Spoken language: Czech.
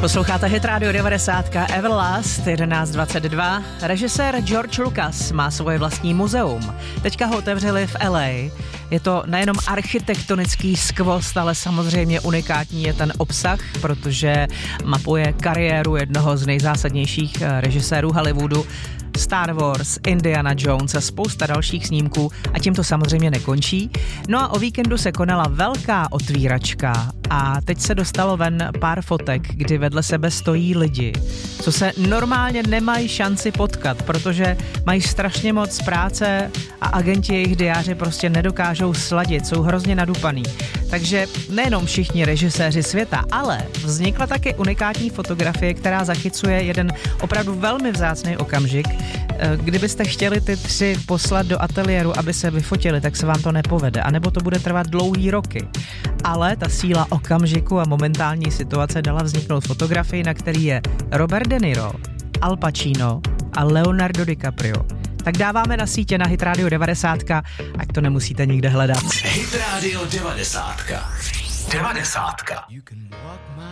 Posloucháte Hit Radio 90, Everlast 11:22. Režisér George Lucas má svoje vlastní muzeum. Teďka ho otevřeli v LA. Je to nejenom architektonický skvost, ale samozřejmě unikátní je ten obsah, protože mapuje kariéru jednoho z nejzásadnějších režisérů Hollywoodu. Star Wars, Indiana Jones a spousta dalších snímků a tím to samozřejmě nekončí. No a o víkendu se konala velká otvíračka a teď se dostalo ven pár fotek, kdy vedle sebe stojí lidi, co se normálně nemají šanci potkat, protože mají strašně moc práce a agenti jejich diáře prostě nedokážou sladit, jsou hrozně nadupaný. Takže nejenom všichni režiséři světa, ale vznikla taky unikátní fotografie, která zachycuje jeden opravdu velmi vzácný okamžik. Kdybyste chtěli ty 3 poslat do ateliéru, aby se vyfotili, tak se vám to nepovede, anebo to bude trvat dlouhý roky. Ale ta síla okamžiku a momentální situace dala vzniknout fotografii, na který je Robert De Niro, Al Pacino a Leonardo DiCaprio. Tak dáváme na sítě na Hit Radio 90, ať to nemusíte nikde hledat. Hit Radio 90. 90. You can walk my